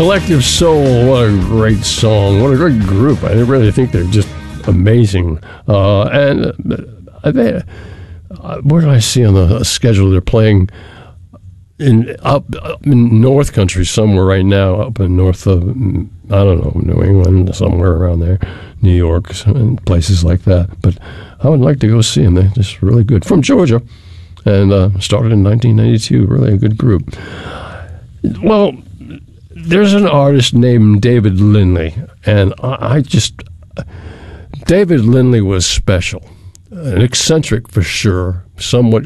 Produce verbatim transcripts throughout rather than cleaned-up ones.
Collective Soul, what a great song. What a great group. I really think they're just amazing. Uh, and uh, they, uh, where did I see on the schedule? They're playing in up, up in North Country somewhere right now, up in north of, I don't know, New England, somewhere around there, New York, and places like that. But I would like to go see them. They're just really good. From Georgia, and uh, started in nineteen ninety-two. Really a good group. Well, there's an artist named David Lindley, and I, I just... David Lindley was special. An eccentric for sure, somewhat...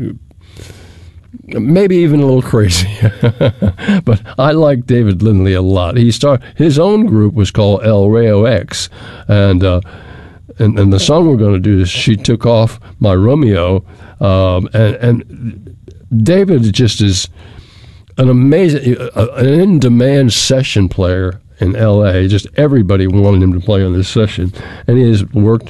maybe even a little crazy. But I like David Lindley a lot. He started... His own group was called El Rayo X, and, uh, and, and the song we're going to do is She Took Off My Romeo, um, and, and David just is... an amazing, uh, an in-demand session player in L A. Just everybody wanted him to play on this session. And he has worked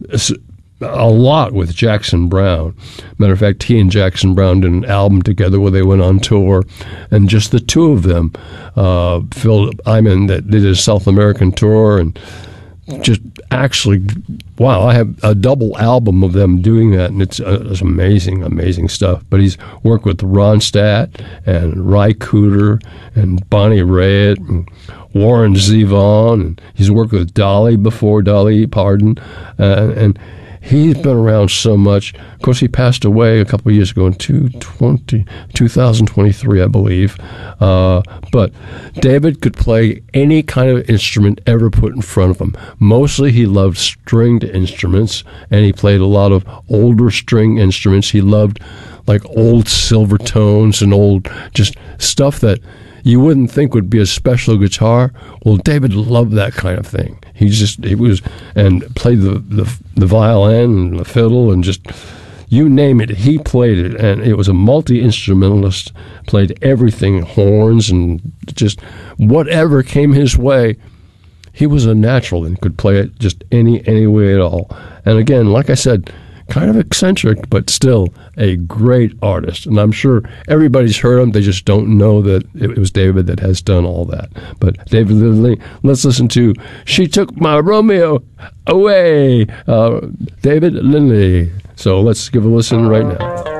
a lot with Jackson Browne. Matter of fact, he and Jackson Browne did an album together where they went on tour. And just the two of them, uh, Phil Iman, that did his South American tour, and just actually, wow, I have a double album of them doing that, and it's, uh, it's amazing, amazing stuff. But he's worked with Ronstadt and Ry Cooder and Bonnie Raitt and Warren Zevon, and he's worked with Dolly before, Dolly Parton, uh, and he's been around so much. Of course, he passed away a couple of years ago in two thousand twenty-three, I believe. Uh, but David could play any kind of instrument ever put in front of him. Mostly he loved stringed instruments, and he played a lot of older string instruments. He loved like old silver tones and old just stuff that you wouldn't think would be a special guitar. Well, David loved that kind of thing. He just, he was, and played the, the, the violin and the fiddle and just, you name it, he played it. And it was a multi-instrumentalist, played everything, horns and just whatever came his way. He was a natural and could play it just any, any way at all. And again, like I said, kind of eccentric, but still a great artist. And I'm sure everybody's heard him. They just don't know that it was David that has done all that. But David Lindley, let's listen to She Took My Romeo Away. Uh, David Lindley. So let's give a listen right now.